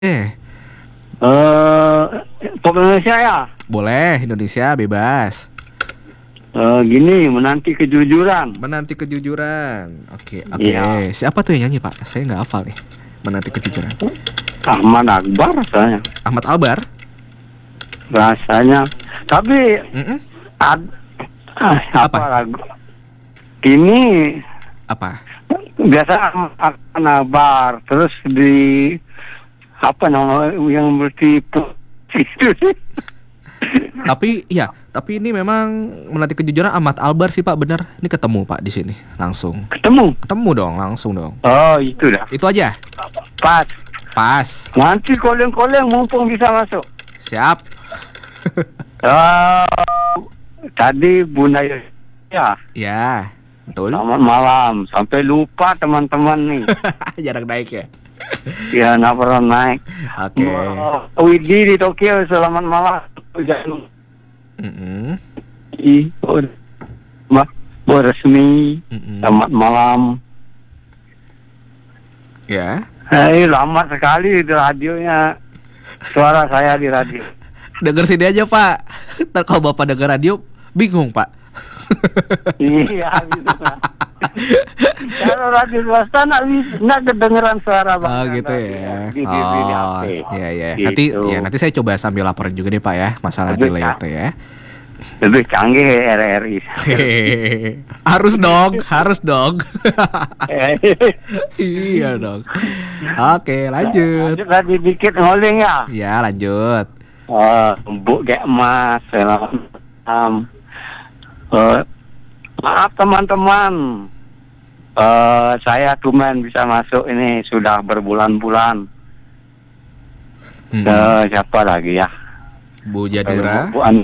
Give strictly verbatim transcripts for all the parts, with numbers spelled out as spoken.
Eh, Eh, pop Indonesia ya. boleh Indonesia bebas. Eh, gini, menanti kejujuran. Menanti kejujuran. Oke, oke. Iya. Siapa tuh yang nyanyi, Pak? Saya nggak hafal nih. Menanti kejujuran. Ahmad Akbar rasanya. Ahmad Albar. Rasanya. Tapi Mm-mm. ad, ah, apa, Apa? lagu? Ini Apa? biasa Ahmad Akbar, terus di apa namanya yang berarti itu sih. Tapi iya, tapi ini memang menanti kejujuran Ahmad Albar sih, Pak, bener. Ini ketemu, Pak, di sini langsung. Ketemu. Ketemu dong, langsung dong. Oh, itu dah. Itu aja. Pas. Pas. Nanti koleng-koleng mumpung bisa masuk. Siap. Oh, tadi Bunda ya. Ya, betul. Selamat malam. Sampai lupa teman-teman nih. Jarang naik ya. Ya, nggak pernah naik. Oke. Oh, Widi di Tokyo, selamat malam. Jangan Mm-mm. lupa. Oh, Mbak, Bu resmi. Mm-mm. Selamat malam. Ya. Eh, lama sekali di radionya. Suara saya di radio. Denger sini aja, Pak. Ntar kalau Bapak denger radio, bingung, Pak. Iya, gitu lah. Kalau radio swasta nggak bisa, nggak kedengeran suara Bang. Oh gitu ya. Di, di, di, di Oh H P. iya ya. Gitu. Nanti ya nanti saya coba sambil laporin juga deh, Pak, ya, masalah Lebih delay ca- itu ya. Lebih canggih R R I. Hehehe. Harus dong, harus dong. Iya dong. Oke, lanjut. Lanjut lagi dikit ngoling ya. Ya, lanjut. Oh, Bu Gek Mas, selamat malam. Eh, maaf teman-teman. Eh, saya tumen bisa masuk ini sudah berbulan-bulan. Hmm. Eh, siapa lagi ya? Bu Jadura. Bu An.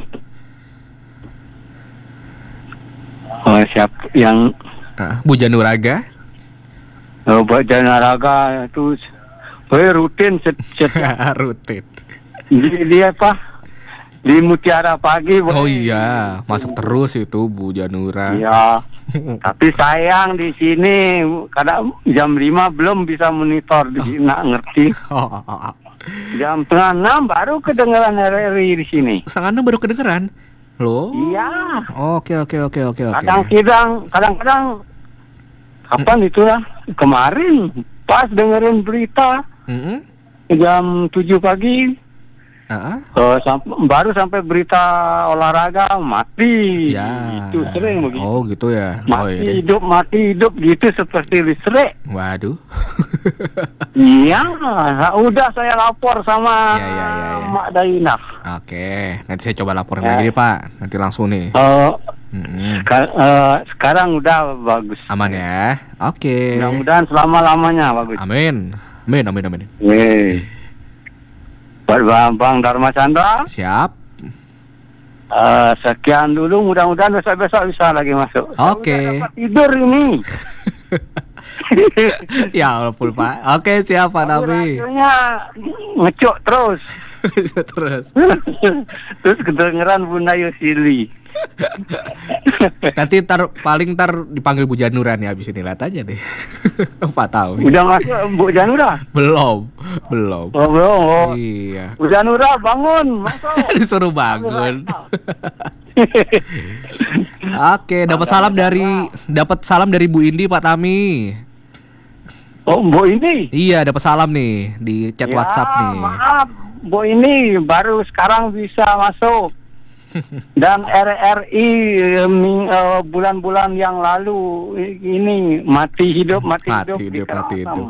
Oh, siapa yang Ah, Bu Januraga. oh, buat Janaraga itu oh, rutin set, set, Rutin. di, dia apa? Di Mutiara Pagi. Oh boleh. iya, masuk terus itu Bu Janura. Iya. Tapi sayang di sini kadang jam lima belum bisa monitor, di sini nggak ngerti. Oh, oh, oh, oh. Jam setengah enam baru kedengaran R R I di sini. Setengah enam baru kedengeran. Loh? Iya. Oke, oke, oke, oke, oke. Kadang-kadang, kadang-kadang kapan itu lah? Kemarin pas dengerin berita Mm-mm. jam tujuh pagi. Ah, Eh, samp- baru sampai berita olahraga mati. ya. Itu sering begitu. Oh gitu ya. Oh Mati iya. hidup, mati hidup gitu seperti listrik. Waduh. Iya, udah saya lapor sama Ya, ya, ya, ya. Mak Dainah. Oke, nanti saya coba laporin Ya. lagi nih, Pak. Nanti langsung nih. Eh, Mm-mm. ka- eh, sekarang udah bagus. Aman ya. Oke. Mudah-mudahan selama-lamanya bagus. Amin. Amin, amin, amin. Yeay. Buat Bang, Bang Dharma Chandra, Siap. eh, sekian dulu. Mudah-mudahan besok-besok bisa lagi masuk. Saya Oke. udah dapat tidur ini. Ya walaupun, Pak. Oke, siap, Pak Nabi. Radionya ngecuk terus. Terus. Terus kedengeran Bunda Yosili. Nanti ntar paling ntar dipanggil Bu Janura nih habis ini, lihat aja deh. Pak tahu. Udah masuk Bu Janura? Belum, belum. Oh, belum. Oh. Iya. Bu Janura bangun, masuk. Disuruh bangun. Oke, dapat salam dari dapat salam dari Bu Indi, Pak Tami. Oh, Bu ini. Iya, dapat salam nih di chat Ya, WhatsApp nih. maaf, Bu ini baru sekarang bisa masuk. Dan R R I eh, ming- eh, bulan-bulan yang lalu i- ini mati hidup mati, Mati hidup, di hidup, mati Karawang. hidup.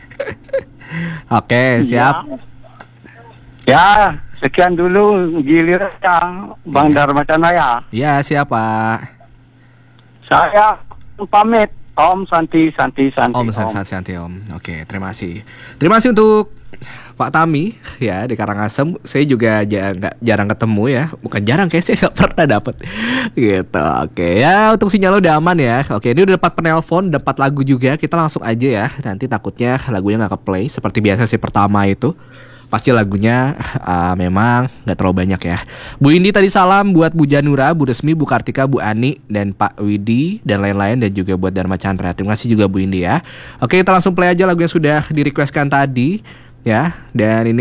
Oke, siap. Ya. Ya, sekian dulu giliran Bang Iya. Dharma Chandra ya. Ya, siap, Pak. Saya pamit. Om Santi Santi Santi. Om Santi Santi Om. Oke, terima kasih. Terima kasih untuk Pak Tami ya di Karangasem. Saya juga jarang, jarang ketemu ya. Bukan jarang, kayak saya nggak pernah dapet gitu. Oke ya, untuk sinyal udah aman ya. Oke, ini udah dapat penelpon, dapat lagu juga. Kita langsung aja ya. Nanti takutnya lagunya nggak ke-play seperti biasa sih pertama itu. Pasti lagunya uh, memang gak terlalu banyak ya. Bu Indi tadi salam buat Bu Janura, Bu Resmi, Bu Kartika, Bu Ani, dan Pak Widi, dan lain-lain. Dan juga buat Dharma Chandra. Terima kasih juga Bu Indi ya. Oke, kita langsung play aja lagu yang sudah di requestkan tadi. ya. Dan ini